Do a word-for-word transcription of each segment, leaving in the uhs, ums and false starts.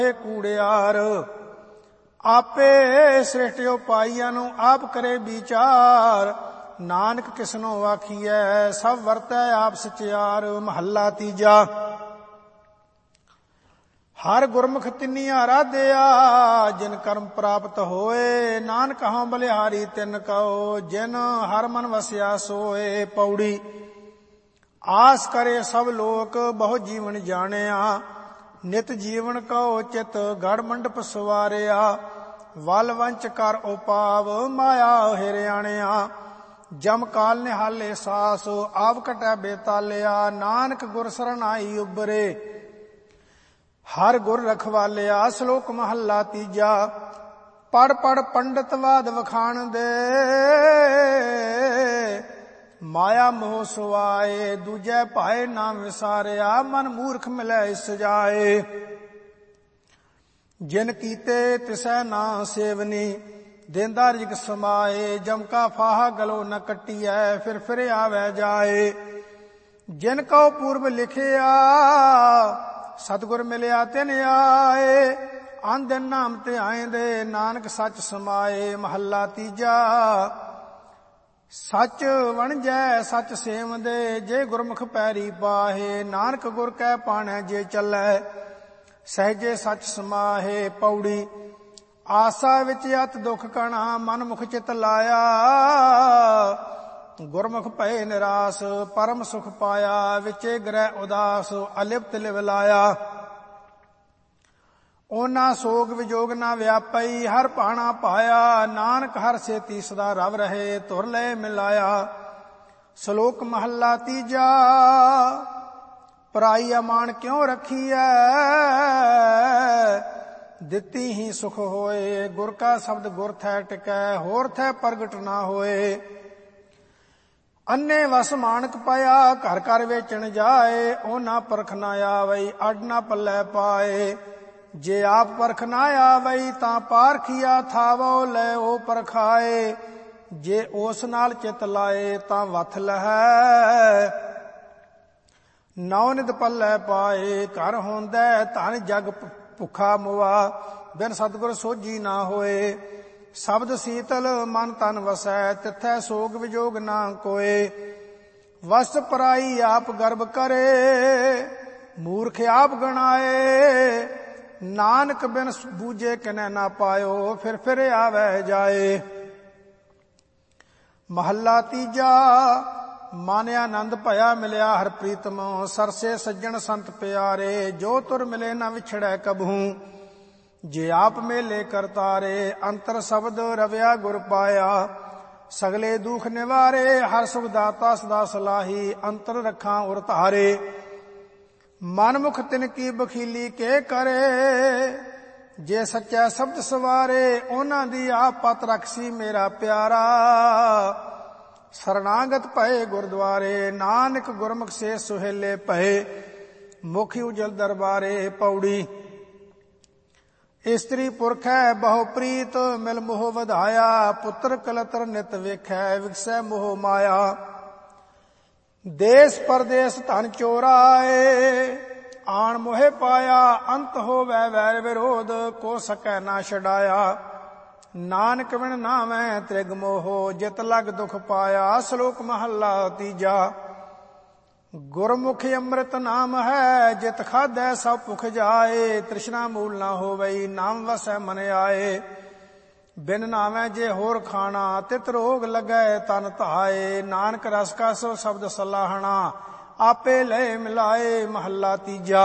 कूड़ियार आपे सृष्टियो पाईया नू आप करे विचार नानक किसनो आखिए सब वरतै आप सचियार। महला तीजा। हर गुरमुख तिन्निया राधया जिन कर्म प्राप्त होए नानक हाँ बलिहारी तिन कहो जिन हर मन वसिया सोए। पौड़ी आस करे सब लोक बहु जीवन जानिया नित जीवन कहो चित गढ़ मंडप सवारिया वल वंच कर उपाव माया हिरियाणिया जम काल निहाले सास आव कटै बेतालिया नानक गुर शरण आई उबरे हर गुर रखवालिया। श्लोक महला तीजा। पढ़ पढ़ पंडित वाद वखाण दे माया मोह सुआए दूजे भाए नाम विसारिया मन मूर्ख मिलै इस जाए। जिन कीते तिसै ना सेवनी देंदा रिग समाए जम का फाहा गलो न कटिया फिर फिर आवे जाए। जिन को पूर्व लिखिया सतगुर मिलिया तिन आए आन दिन नाम ते आएंदे नानक सच समाए। महला तीजा। सच वणजै सच सेवदे जे गुरमुख पैरी पाहे नानक गुर कै पाणै जे चलै सहजे सच समाहे। पौड़ी आसा विच अत दुख कणा मन मुख चित लाया गुरमुख भय निरास परम सुख पाया विचे ग्रह उदास अलिप्त लिव लाया। ओना सोग विजोग ना व्यापई हर पाणा पाया नानक हर सेती सदा रव रहे तुर ले मिलाया। श्लोक महला तीजा। पराई अमान क्यों रखी है दिती ही सुख होए गुर का शब्द गुर थै टिकै होर थै प्रगट ना होए। अन्ने वस मानक पाया घर घर वेचण जाए ओना परख ना आवई अड ना पल्लै पाए। जे आप परख ना आवई तां पारखिया थावो ले ओ परखाए जे उस नाल चित लाए तां वथ लहै नौ नित पल्लै पाए। घर होंदै धन जग भुखा मुआ बिन सतगुर सोझी ना होए। शब्द शीतल मन तन वसै तिथै सोग विजोग ना कोए। वस पराई आप गर्भ करे मूर्ख आप गणाए नानक बिन बूझे किनै ना पायो फिर फिर आवे जाए। महला तीजा। मन आनंद भया मिलिया हर प्रीतम सरसे सज्जन संत प्यारे जो तुर मिले न विछड़ै कबहू जे आप मेले करतारे। अंतर शब्द रव्या गुर पाया सगले दुख निवारे हर सुख दाता सदा सलाही अंतर रखा उर धारे। मन मुख तिनकी बखीली के करे जे सच्चा शब्द सवारे ओना दी आप पत रखसी मेरा प्यारा शरणागत भये गुरद्वारे नानक गुरमुख से सुहेले भये मुखी उजल दरबारे। पौड़ी इस्त्री पुरख है बहु प्रीत मिल मोह वधाया पुत्र कलतर नित वेखै विकसै मोह माया। देश परदेश धन चोराए आन मोहे पाया अंत होवै वैर विरोध को सकै ना छड़ाया। नानक बिन नामै त्रिग मोहो जित लग दुख पाया। श्लोक महला तीजा। गुरमुख अमृत नाम है जित खादै सब भुख जाए तृष्णा मूल ना होवई नाम वसै मन आए। बिन नामै जे होर खाना तित रोग लगै तन धाए नानक रस का सो शब्द सलाहना आपे ले मिलाए। महला तीजा।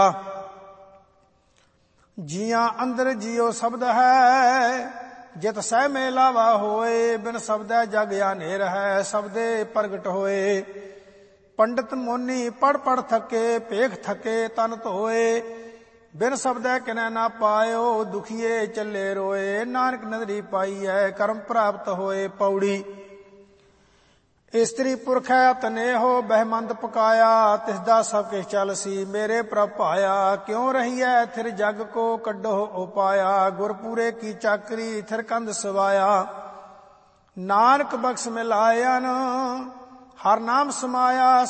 जिया अंदर जियो शब्द है जित सह मेलावा होए बिन शब्दै जग अनेर है शब्दे प्रगट होए। पंडित मोनी पढ़ पढ़ थके पेख थके तन धोए बिन शब्दै किनै ना पायो दुखिए चले रोए नानक नदरी पाई है कर्म प्राप्त होए। पौड़ी इस्त्री पुरख है तने हो बहमंद पकाया तिसदा सब किश चलसी मेरे प्रभ पाया। क्यों रही है थिर जग को कड्डो उपाया गुरपुरे की चाकरी थिर कंध सवाया। नानक बख्श मिलायन हर नाम समाया